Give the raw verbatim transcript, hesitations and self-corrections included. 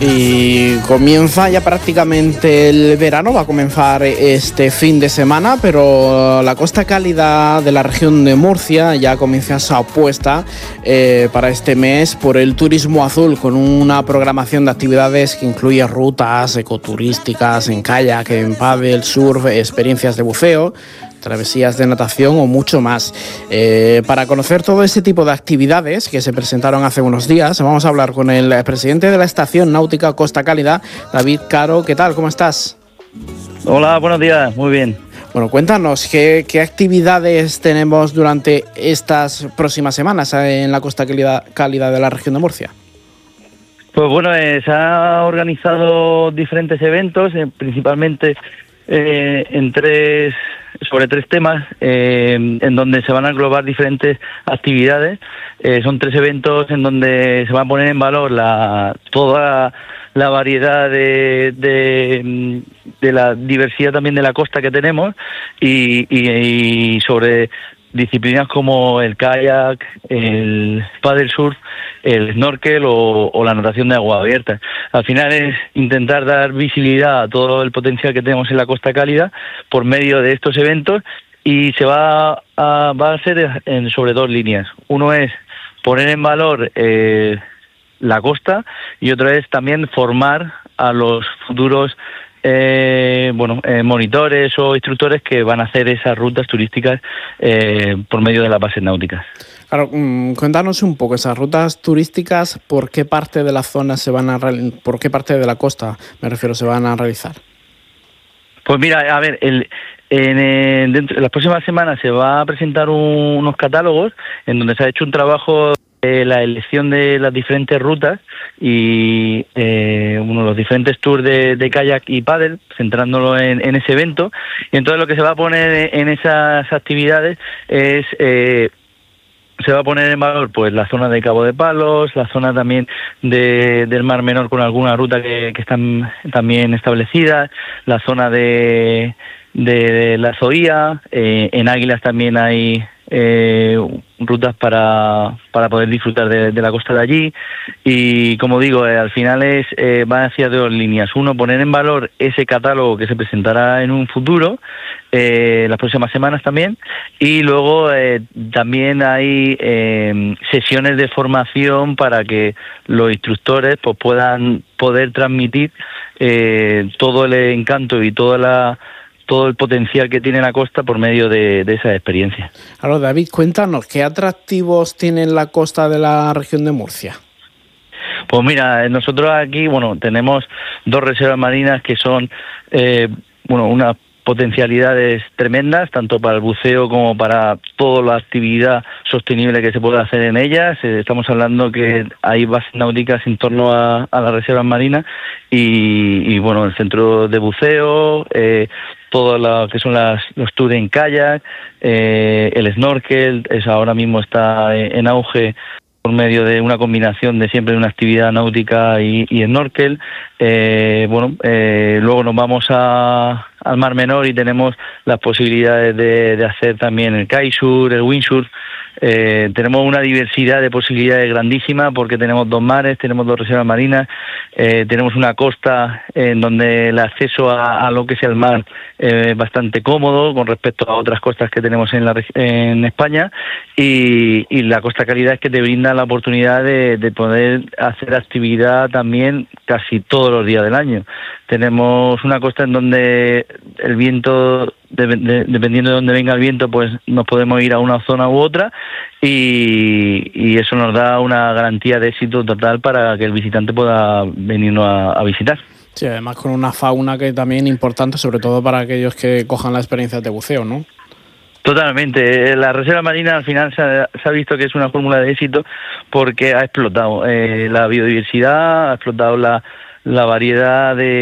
Y comienza ya prácticamente el verano, va a comenzar este fin de semana, pero la costa cálida de la región de Murcia ya comienza su apuesta eh, para este mes por el turismo azul, con una programación de actividades que incluye rutas ecoturísticas en kayak, en paddle, surf, experiencias de buceo, travesías de natación o mucho más. Eh, para conocer todo este tipo de actividades que se presentaron hace unos días, vamos a hablar con el presidente de la Estación Náutica Costa Cálida, David Caro. ¿Qué tal? ¿Cómo estás? Hola, buenos días. Muy bien. Bueno, cuéntanos, ¿qué, qué actividades tenemos durante estas próximas semanas en la Costa Cálida, cálida de la región de Murcia? Pues bueno, eh, se han organizado diferentes eventos, eh, principalmente eh, en tres, sobre tres temas, eh, en donde se van a englobar diferentes actividades. Eh, son tres eventos en donde se va a poner en valor la toda la variedad de, de, de la diversidad también de la costa que tenemos y, y, y sobre disciplinas como el kayak, el paddle surf, el snorkel o, o la natación de agua abierta. Al final es intentar dar visibilidad a todo el potencial que tenemos en la Costa Cálida por medio de estos eventos, y se va a, va a ser en, sobre dos líneas. Uno es poner en valor eh, la costa, y otro es también formar a los futuros Eh, bueno, eh, monitores o instructores que van a hacer esas rutas turísticas eh, por medio de las bases náuticas. Claro, cuéntanos un poco esas rutas turísticas, ¿por qué parte de la zona se van a por qué parte de la costa, me refiero, se van a realizar? Pues mira, a ver, el, en, en, dentro, en las próximas semanas se va a presentar un, unos catálogos en donde se ha hecho un trabajo de la elección de las diferentes rutas y eh, uno de los diferentes tours de, de kayak y paddle, centrándolo en, en ese evento. Y entonces lo que se va a poner en esas actividades es eh, se va a poner en valor pues la zona de Cabo de Palos, la zona también de, del Mar Menor con alguna ruta que, que están también establecidas, la zona de, de, de la Zoía, eh, en Águilas también hay eh, rutas para, para poder disfrutar de, de la costa de allí. Y como digo, eh, al final es eh, va hacia dos líneas. Uno, poner en valor ese catálogo que se presentará en un futuro, eh, las próximas semanas también, y luego eh, también hay eh, sesiones de formación para que los instructores pues puedan poder transmitir eh, todo el encanto y toda la todo el potencial que tiene la costa por medio de, de esa experiencia. Claro, David, cuéntanos, ¿qué atractivos tiene la costa de la región de Murcia? Pues mira, nosotros aquí, bueno, tenemos dos reservas marinas que son, eh, bueno, unas potencialidades tremendas, tanto para el buceo como para toda la actividad sostenible que se puede hacer en ellas. Eh, estamos hablando que hay bases náuticas en torno a, a las reservas marinas y, y, bueno, el centro de buceo, eh, todo lo que son las, los tours en kayak, eh, el snorkel, es ahora mismo está en auge por medio de una combinación de siempre de una actividad náutica y, y snorkel. Eh, bueno, eh, luego nos vamos a, al Mar Menor y tenemos las posibilidades de, de hacer también el kitesurf, el windsurf. Eh, tenemos una diversidad de posibilidades grandísima porque tenemos dos mares, tenemos dos reservas marinas, eh, tenemos una costa en donde el acceso a, a lo que es el mar eh, es bastante cómodo con respecto a otras costas que tenemos en, la, en España, y, y la Costa Cálida es que te brinda la oportunidad de, de poder hacer actividad también casi todos los días del año. Tenemos una costa en donde el viento, de, de, dependiendo de dónde venga el viento, pues nos podemos ir a una zona u otra, y, y eso nos da una garantía de éxito total para que el visitante pueda venirnos a, a visitar. Sí, además con una fauna que también es importante, sobre todo para aquellos que cojan la experiencia de buceo, ¿no? Totalmente. La reserva marina al final se ha, se ha visto que es una fórmula de éxito porque ha explotado eh, la biodiversidad, ha explotado la, la variedad de